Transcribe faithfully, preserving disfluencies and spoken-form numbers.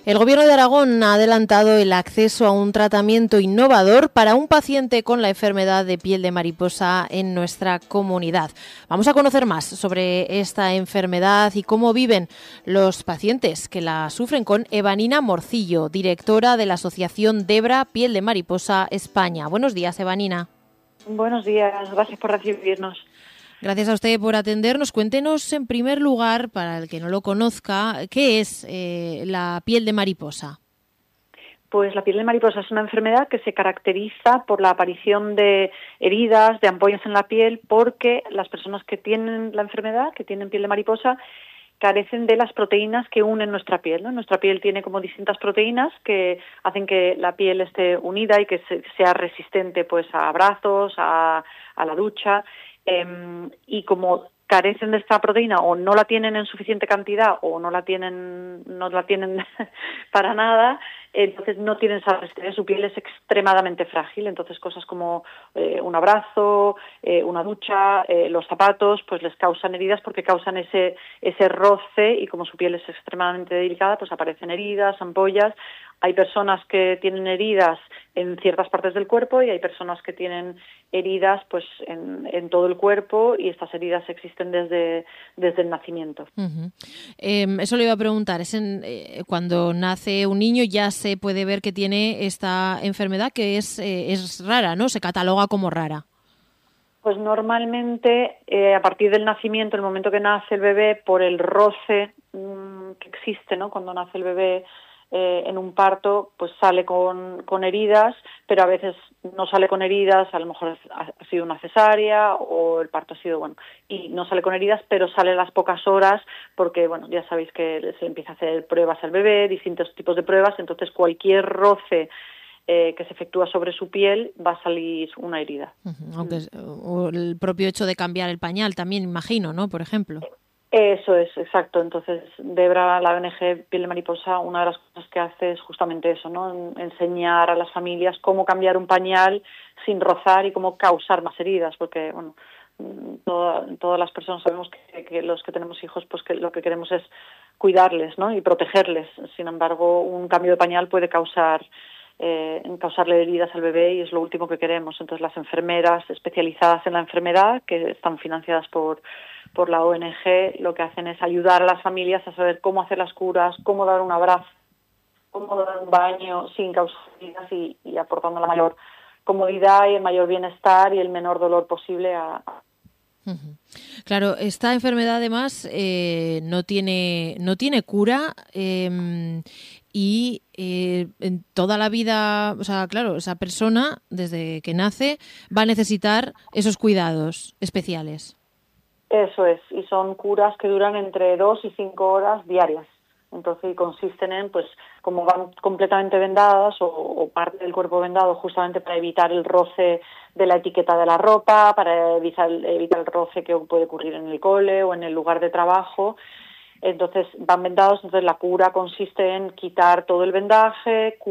El Gobierno de Aragón ha adelantado el acceso a un tratamiento innovador para un paciente con la enfermedad de piel de mariposa en nuestra comunidad. Vamos a conocer más sobre esta enfermedad y cómo viven los pacientes que la sufren con Evanina Morcillo, directora de la Asociación Debra Piel de Mariposa España. Buenos días, Evanina. Buenos días, gracias por recibirnos. Gracias a usted por atendernos. Cuéntenos, en primer lugar, para el que no lo conozca, ¿qué es eh, la piel de mariposa? Pues la piel de mariposa es una enfermedad que se caracteriza por la aparición de heridas, de ampollas en la piel, porque las personas que tienen la enfermedad, que tienen piel de mariposa, carecen de las proteínas que unen nuestra piel, ¿no? Nuestra piel tiene como distintas proteínas que hacen que la piel esté unida y que se, sea resistente pues a abrazos, a, a la ducha. Eh, y como carecen de esta proteína o no la tienen en suficiente cantidad o no la tienen no la tienen para nada, entonces no tienen esa resistencia, su piel es extremadamente frágil, entonces cosas como eh, un abrazo, eh, una ducha, eh, los zapatos, pues les causan heridas porque causan ese ese roce y como su piel es extremadamente delicada, pues aparecen heridas, ampollas. Hay personas que tienen heridas en ciertas partes del cuerpo y hay personas que tienen heridas pues en, en todo el cuerpo y estas heridas existen desde, desde el nacimiento. Uh-huh. Eh, eso le iba a preguntar, es en, eh, cuando nace un niño ya se puede ver que tiene esta enfermedad que es, eh, es rara, ¿no? Se cataloga como rara. Pues normalmente eh, a partir del nacimiento, el momento que nace el bebé, por el roce mmm, que existe, ¿no? Cuando nace el bebé Eh, en un parto, pues sale con, con heridas, pero a veces no sale con heridas, a lo mejor ha, ha sido una cesárea o el parto ha sido, bueno, y no sale con heridas, pero sale a las pocas horas porque, bueno, ya sabéis que se empieza a hacer pruebas al bebé, distintos tipos de pruebas, entonces cualquier roce eh, que se efectúa sobre su piel va a salir una herida. Uh-huh. Aunque es, o el propio hecho de cambiar el pañal también, imagino, ¿no? Por ejemplo. Eso es, exacto. Entonces, Debra, la O N G Piel de Mariposa, una de las cosas que hace es justamente eso, ¿no? Enseñar a las familias cómo cambiar un pañal sin rozar y cómo causar más heridas, porque, bueno, toda, todas las personas sabemos que, que los que tenemos hijos, pues que lo que queremos es cuidarles, ¿no? Y protegerles. Sin embargo, un cambio de pañal puede causar Eh, en causarle heridas al bebé y es lo último que queremos. Entonces las enfermeras especializadas en la enfermedad, que están financiadas por, por la O N G, lo que hacen es ayudar a las familias a saber cómo hacer las curas, cómo dar un abrazo, cómo dar un baño sin causar heridas y, y aportando la mayor comodidad y el mayor bienestar y el menor dolor posible a, a Uh-huh. Claro, esta enfermedad además eh, no tiene no tiene cura eh, y eh, en toda la vida, o sea, claro, esa persona desde que nace va a necesitar esos cuidados especiales. Eso es, y son curas que duran entre dos y cinco horas diarias. Entonces consisten en, pues, como van completamente vendadas o, o parte del cuerpo vendado justamente para evitar el roce de la etiqueta de la ropa, para evitar, evitar el roce que puede ocurrir en el cole o en el lugar de trabajo. Entonces van vendados, entonces la cura consiste en quitar todo el vendaje,